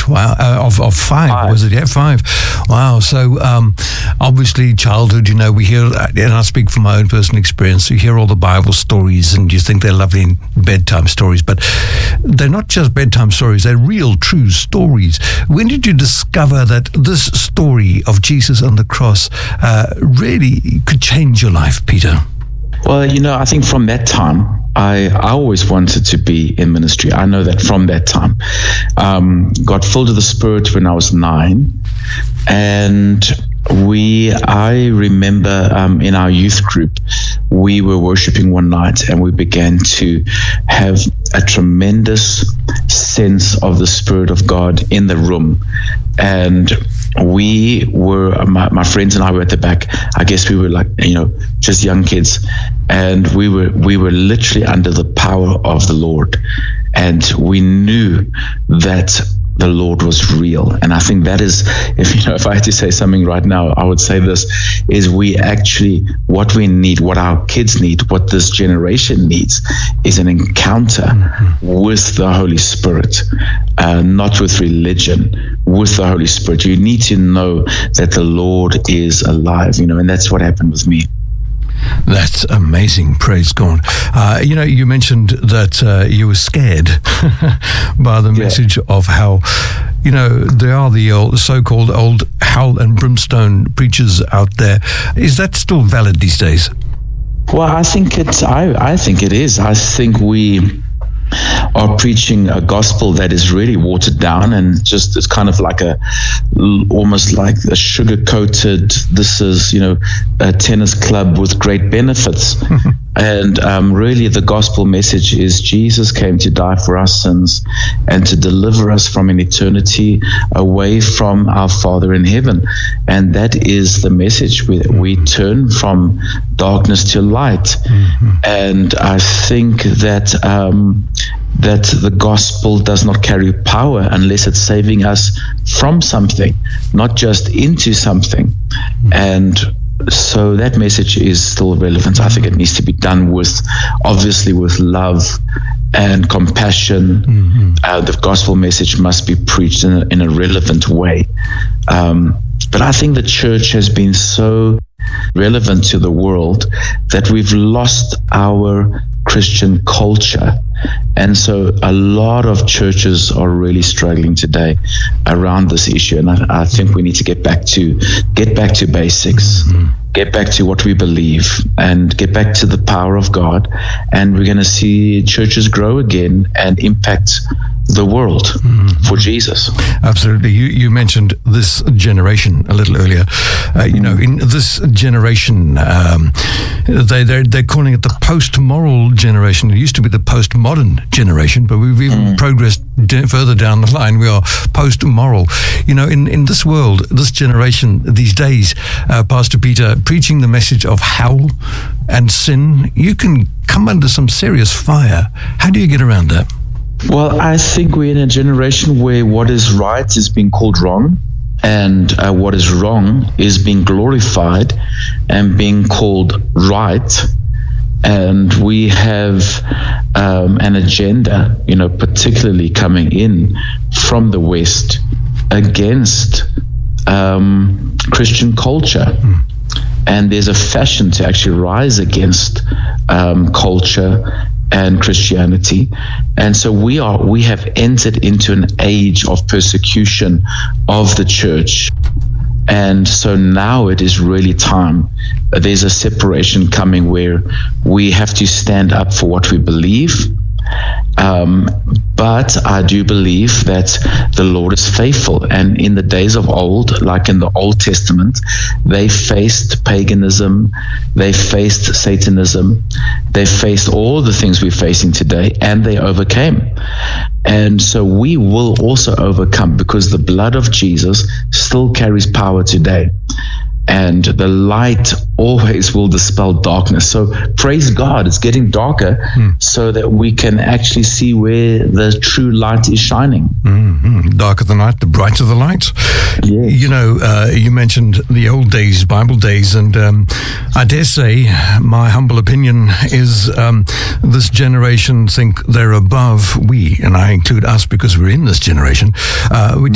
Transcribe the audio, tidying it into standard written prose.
Wow. Of five, was it? Yeah, 5. Wow. So obviously childhood, we hear, and I speak from my own personal experience, you hear all the Bible stories and you think they're lovely bedtime stories, but they're not just bedtime stories, they're real, true stories. When did you discover that this story of Jesus on the cross really could change your life, Peter? Well, I think from that time, I always wanted to be in ministry. I know that from that time. Got filled with the Spirit when I was 9. And I remember in our youth group, we were worshiping one night and we began to have a tremendous sense of the Spirit of God in the room. And we were, my friends and I were at the back. I guess we were like, just young kids. And we were literally under the power of the Lord. And we knew that the Lord was real. And I think that is, if I had to say something right now, I would say this, is we actually, what we need, what our kids need, what this generation needs is an encounter with the Holy Spirit, not with religion, with the Holy Spirit. You need to know that the Lord is alive, and that's what happened with me. That's amazing. Praise God. You mentioned that you were scared by the message of how, there are the so-called old hell and brimstone preachers out there. Is that still valid these days? Well, I think it is. I think we are preaching a gospel that is really watered down and just it's kind of like almost like a sugar-coated, this is, a tennis club with great benefits. And really the gospel message is Jesus came to die for our sins and to deliver us from an eternity away from our Father in heaven. And that is the message. We turn from darkness to light. And I think that the gospel does not carry power unless it's saving us from something, not just into something. And so that message is still relevant. I think it needs to be done obviously with love and compassion. The gospel message must be preached in a relevant way. But I think the church has been so relevant to the world that we've lost our Christian culture. And so a lot of churches are really struggling today around this issue. And I think we need to get back to basics, get back to what we believe, and get back to the power of God. And we're going to see churches grow again and impact the world for Jesus. Absolutely. You mentioned this generation a little earlier. In this generation, they're calling it the post-moral generation. It used to be the post-modern generation, but we've even progressed further down the line. We are post-moral. In this world, this generation, these days, Pastor Peter, preaching the message of hell and sin, you can come under some serious fire. How do you get around that? Well, I think we're in a generation where what is right is being called wrong, and what is wrong is being glorified and being called right. And we have an agenda, particularly coming in from the West against Christian culture. And there's a fashion to actually rise against culture and Christianity. And so we have entered into an age of persecution of the church. And so now it is really time. There's a separation coming where we have to stand up for what we believe. But I do believe that the Lord is faithful. And in the days of old, like in the Old Testament, they faced paganism, they faced Satanism, they faced all the things we're facing today, and they overcame. And so we will also overcome because the blood of Jesus still carries power today. And the light always will dispel darkness. So praise God, it's getting darker so that we can actually see where the true light is shining. Darker the night, the brighter the light. Yes. You mentioned the old days, Bible days, and I dare say my humble opinion is this generation think they're above we, and I include us because we're in this generation. We